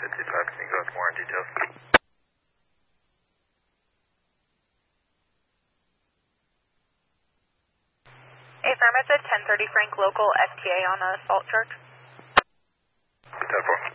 55, can you go with more in details? Affirmative, 1030 Frank, local STA on an assault charge. 10-4.